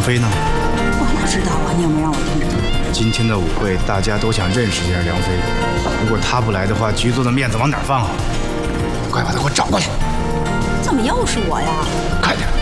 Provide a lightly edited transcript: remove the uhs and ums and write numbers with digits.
飞呢？ 我哪知道啊？你有没有让我盯着？ 今天的舞会，大家都想认识一下梁飞。如果他不来的话，局座的面子往哪放啊？快把他给我找过来！ 怎么又是我呀？ 快点！